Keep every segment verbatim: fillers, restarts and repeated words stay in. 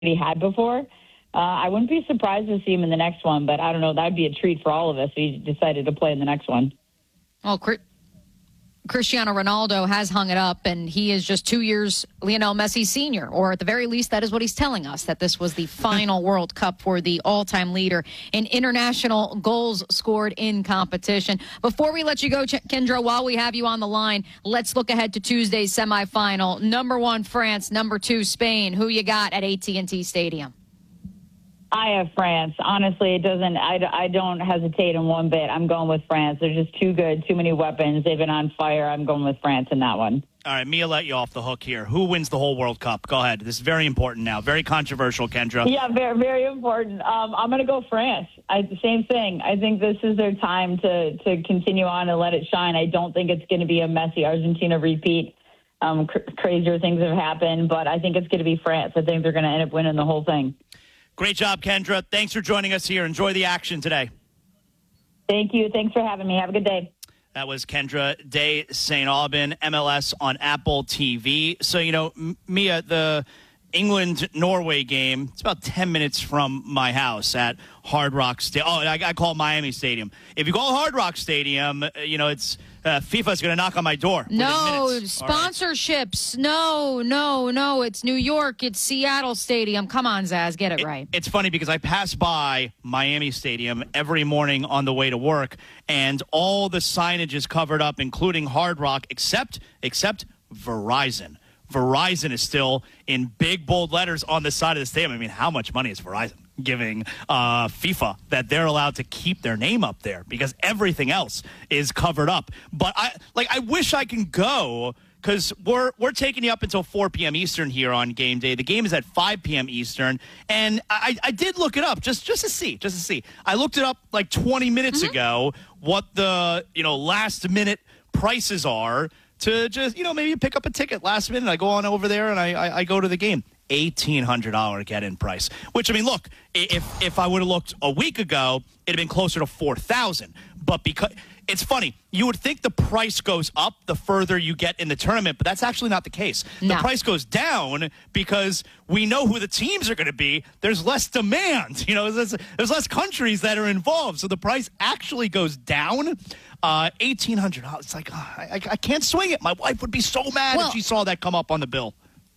he had before. Uh, I wouldn't be surprised to see him in the next one, but I don't know. That'd be a treat for all of us if he decided to play in the next one. Well, Cristiano Ronaldo has hung it up, and he is just two years Lionel Messi senior, or at the very least, that is what he's telling us, that this was the final World Cup for the all-time leader in international goals scored in competition. Before we let you go, Kendra, while we have you on the line, let's look ahead to Tuesday's semifinal. Number one, France. Number two, Spain. Who you got at A T and T Stadium? I have France. Honestly, it doesn't. I, I don't hesitate in one bit. I'm going with France. They're just too good, too many weapons. They've been on fire. I'm going with France in that one. All right, Mia, let you off the hook here. Who wins the whole World Cup? Go ahead. This is very important now. Very controversial, Kendra. Yeah, very, very important. Um, I'm going to go France. I, same thing. I think this is their time to to continue on and let it shine. I don't think it's going to be a Messi Argentina repeat. Um, cr- crazier things have happened, but I think it's going to be France. I think they're going to end up winning the whole thing. Great job, Kendra. Thanks for joining us here. Enjoy the action today. Thank you. Thanks for having me. Have a good day. That was Kendra Day Saint Aubin, M L S on Apple T V. So, you know, Mia, the England-Norway game, it's about ten minutes from my house at Hard Rock Stadium. Oh, I, I call it Miami Stadium. If you call Hard Rock Stadium, you know, it's uh, FIFA's going to knock on my door. No, sponsorships. Right. No, no, no. It's New York. It's Seattle Stadium. Come on, Zaz, get it, it right. It's funny because I pass by Miami Stadium every morning on the way to work, and all the signage is covered up, including Hard Rock, except except Verizon. Verizon is still in big, bold letters on the side of the stadium. I mean, how much money is Verizon giving uh, FIFA that they're allowed to keep their name up there? Because everything else is covered up. But I like, I wish I can go because we're we're taking you up until four p.m. Eastern here on game day. The game is at five p.m. Eastern, and I, I did look it up just just to see, just to see. I looked it up like twenty minutes mm-hmm. ago. What the you know last minute prices are. To just, you know, maybe pick up a ticket last minute. I go on over there and I, I, I go to the game. eighteen hundred dollars get-in price. Which, I mean, look, if if I would have looked a week ago, it'd have been closer to four thousand dollars. But because it's funny, you would think the price goes up the further you get in the tournament, but that's actually not the case. No. The price goes down because we know who the teams are going to be. There's less demand. You know, there's, there's less countries that are involved. So the price actually goes down. Uh, eighteen hundred dollars. It's like, uh, I, I can't swing it. My wife would be so mad well, if she saw that come up on the bill.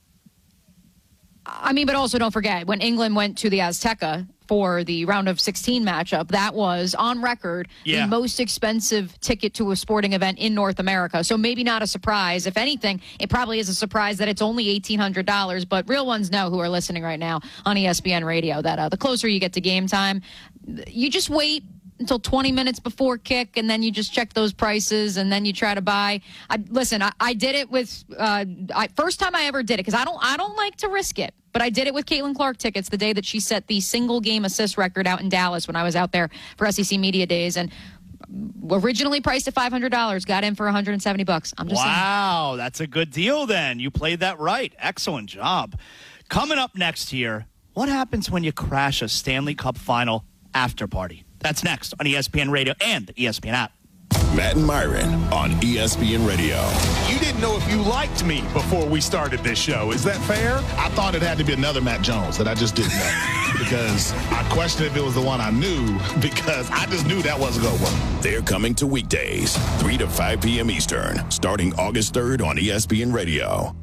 I mean, but also don't forget, when England went to the Azteca for the round of sixteen matchup, that was, on record, yeah. the most expensive ticket to a sporting event in North America. So maybe not a surprise. If anything, it probably is a surprise that it's only eighteen hundred dollars. But real ones know, who are listening right now on E S P N Radio, that uh, the closer you get to game time, you just wait until twenty minutes before kick, and then you just check those prices, and then you try to buy. I, listen, I, I did it with uh, I, first time I ever did it because I don't I don't like to risk it, but I did it with Caitlin Clark tickets the day that she set the single game assist record out in Dallas when I was out there for S E C Media Days, and originally priced at five hundred dollars, got in for one hundred seventy bucks. I'm just wow, saying. That's a good deal. Then you played that right. Excellent job. Coming up next here, what happens when you crash a Stanley Cup Final after party? That's next on E S P N Radio and the E S P N app. Matt and Myron on E S P N Radio. You didn't know if you liked me before we started this show. Is that fair? I thought it had to be another Matt Jones that I just didn't know because I questioned if it was the one I knew because I just knew that wasn't going to work. They're coming to weekdays, three to five p.m. Eastern, starting August third on E S P N Radio.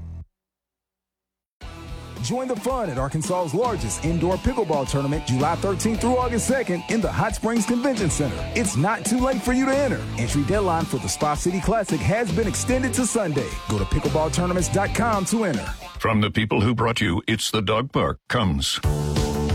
Join the fun at Arkansas's largest indoor pickleball tournament July thirteenth through August second in the Hot Springs Convention Center. It's not too late for you to enter. Entry deadline for the Spa City Classic has been extended to Sunday. Go to pickleball tournaments dot com to enter. From the people who brought you It's the Dog Park comes